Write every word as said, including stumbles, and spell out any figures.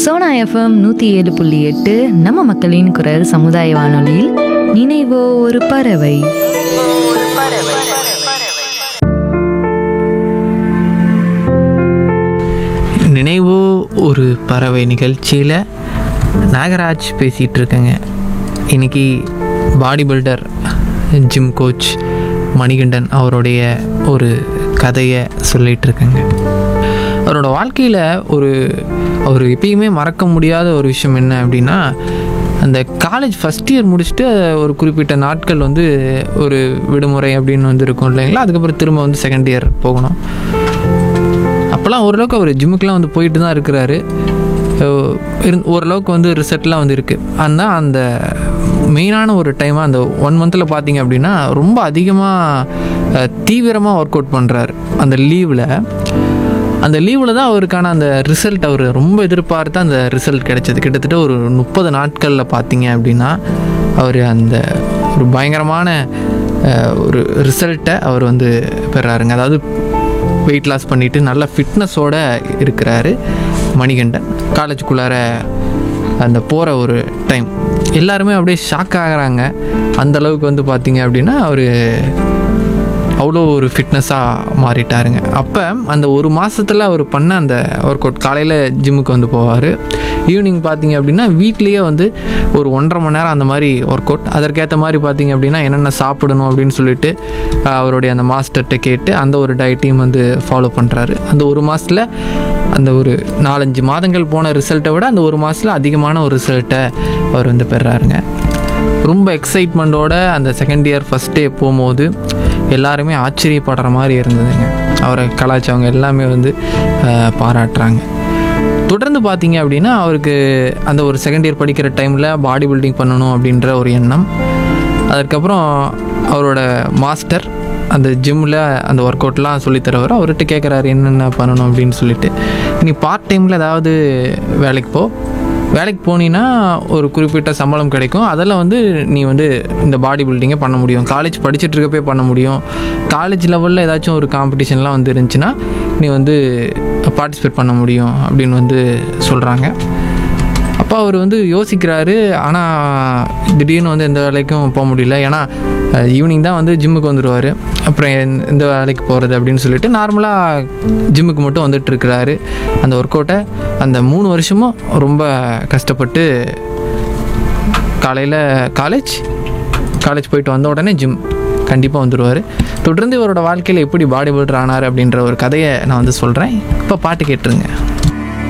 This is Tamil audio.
சோனா எஃப்எம் நூற்றி ஏழு புள்ளி எட்டு நம்ம மக்களின் குரல் சமுதாய வானொலியில் நினைவோ ஒரு பறவை. நினைவோ ஒரு பறவை நிகழ்ச்சியில் நாகராஜ் பேசிகிட்டு இருக்கேங்க. இன்றைக்கி body builder gym coach Manikandan அவருடைய ஒரு கதையை சொல்லிகிட்டு இருக்கேங்க. அவரோட வாழ்க்கையில் ஒரு அவர் எப்பயுமே மறக்க முடியாத ஒரு விஷயம் என்ன அப்படின்னா, அந்த காலேஜ் ஃபஸ்ட் இயர் முடிச்சுட்டு ஒரு குறிப்பிட்ட நாட்கள் வந்து ஒரு விடுமுறை அப்படின்னு வந்து இருக்கும் இல்லைங்களா. அதுக்கப்புறம் திரும்ப வந்து செகண்ட் இயர் போகணும். அப்போல்லாம் ஓரளவுக்கு அவர் ஜிம்முக்கெலாம் வந்து போயிட்டு தான் இருக்கிறாரு. இரு ஓரளவுக்கு வந்து ரிசல்ட்லாம் வந்து இருக்குது. ஆனால் அந்த மெயினான ஒரு டைமாக அந்த ஒன் மந்தில் பார்த்தீங்க அப்படின்னா ரொம்ப அதிகமாக தீவிரமாக ஒர்க் அவுட் பண்ணுறாரு. அந்த லீவில் அந்த லீவில் தான் அவருக்கான அந்த ரிசல்ட் அவர் ரொம்ப எதிர்பார்த்து அந்த ரிசல்ட் கிடைச்சது. கிட்டத்தட்ட ஒரு முப்பது நாட்களில் பார்த்தீங்க அப்படின்னா அவர் அந்த ஒரு பயங்கரமான ஒரு ரிசல்ட்டை அவர் வந்து பெறாருங்க. அதாவது வெயிட் லாஸ் பண்ணிவிட்டு நல்ல ஃபிட்னஸோடு இருக்கிறாரு மணிகண்டன். காலேஜுக்குள்ளார அந்த போகிற ஒரு டைம் எல்லாருமே அப்படியே ஷாக் ஆகிறாங்க. அந்தளவுக்கு வந்து பார்த்திங்க அப்படின்னா அவர் அவ்வளோ ஒரு ஃபிட்னஸாக மாறிட்டாருங்க. அப்போ அந்த ஒரு மாதத்தில் அவர் பண்ண அந்த ஒர்க் அவுட், காலையில் ஜிம்முக்கு வந்து போவார், ஈவினிங் பார்த்திங்க அப்படின்னா வீட்லேயே வந்து ஒரு ஒன்றரை மணி நேரம் அந்த மாதிரி ஒர்க் அவுட். அதற்கேற்ற மாதிரி பார்த்திங்க அப்படின்னா என்னென்ன சாப்பிடணும் அப்படின்னு சொல்லிட்டு அவருடைய அந்த மாஸ்டர்கிட்ட கேட்டு அந்த ஒரு டயட்டையும் வந்து ஃபாலோ பண்ணுறாரு. அந்த ஒரு மாதத்தில் அந்த ஒரு நாலஞ்சு மாதங்கள் போன ரிசல்ட்டை விட அந்த ஒரு மாதத்தில் அதிகமான ஒரு ரிசல்ட்டை அவர் வந்து பெறாருங்க. ரொம்ப எக்ஸைட்மெண்ட்டோட அந்த செகண்ட் இயர் ஃபஸ்ட் டே போகும்போது எல்லாருமே ஆச்சரியப்படுற மாதிரி இருந்ததுங்க. அவரை கலாய்ச்சவங்க எல்லாமே வந்து பாராட்டுறாங்க. தொடர்ந்து பார்த்தீங்க அப்படின்னா அவருக்கு அந்த ஒரு செகண்ட் இயர் படிக்கிற டைமில் பாடி பில்டிங் பண்ணணும் அப்படின்ற ஒரு எண்ணம். அதுக்கப்புறம் அவரோட மாஸ்டர் அந்த ஜிம்மில் அந்த ஒர்க் அவுட்லாம் சொல்லித்தரவர் அவர்கிட்ட கேட்குறாரு என்னென்ன பண்ணணும் அப்படின்னு சொல்லிட்டு. நீ பார்ட் டைமில் ஏதாவது வேலைக்கு போ, வேலைக்கு போனீன்னா ஒரு குறிப்பிட்ட சம்பளம் கிடைக்கும், அதில் வந்து நீ வந்து இந்த பாடி பில்டிங்கை பண்ண முடியும், காலேஜ் படிச்சுட்டு இருக்கப்பே பண்ண முடியும், காலேஜ் லெவலில் ஏதாச்சும் ஒரு காம்படிஷன்லாம் வந்து இருந்துச்சுன்னா நீ வந்து பார்ட்டிசிபேட் பண்ண முடியும் அப்படின்னு வந்து சொல்கிறாங்க. அப்போ அவர் வந்து யோசிக்கிறாரு. ஆனால் திடீர்னு வந்து எந்த வேலைக்கும் போக முடியல. ஏன்னா ஈவினிங் தான் வந்து ஜிம்முக்கு வந்துடுவார். அப்புறம் எந்த வேலைக்கு போகிறது அப்படின்னு சொல்லிட்டு நார்மலாக ஜிம்முக்கு மட்டும் வந்துட்டுருக்கிறாரு. அந்த ஒர்க் அவுட்டை அந்த மூணு வருஷமும் ரொம்ப கஷ்டப்பட்டு காலையில் காலேஜ் காலேஜ் போயிட்டு வந்த உடனே ஜிம் கண்டிப்பாக வந்துடுவார். தொடர்ந்து இவரோட வாழ்க்கையில் எப்படி பாடி பில்டர் ஆனார் அப்படின்ற ஒரு கதையை நான் வந்து சொல்கிறேன். இப்போ பாட்டு கேட்டுருங்க.